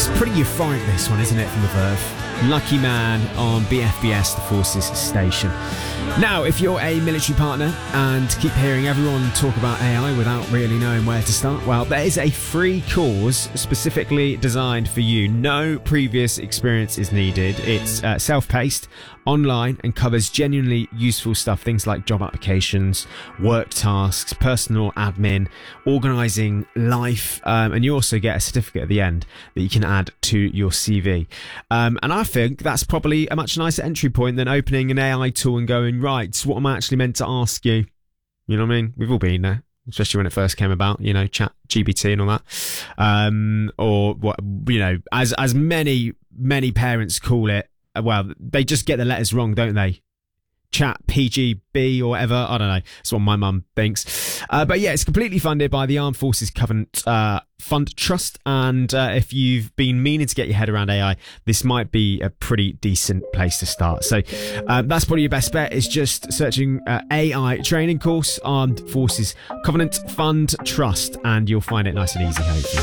It's pretty euphoric, this one, isn't it, from the Verve? Lucky Man on BFBS, the Forces station. Now, if you're a military partner and keep hearing everyone talk about AI without really knowing where to start, well, there is a free course specifically designed for you. No previous experience is needed. It's self-paced, online, and covers genuinely useful stuff, things like job applications, work tasks, personal admin, organising life, and you also get a certificate at the end that you can add to your CV. And I think that's probably a much nicer entry point than opening an AI tool and going, right, so what am I actually meant to ask you? You know what I mean? We've all been there, especially when it first came about, you know, chat GPT and all that. Or what, you know, as many parents call it, well, they just get the letters wrong, don't they? Chat PGB or whatever. I don't know. That's what my mum thinks. But yeah, it's completely funded by the Armed Forces Covenant Fund Trust. And if you've been meaning to get your head around AI, this might be a pretty decent place to start. So that's probably your best bet, is just searching AI training course, Armed Forces Covenant Fund Trust, and you'll find it nice and easy, hopefully.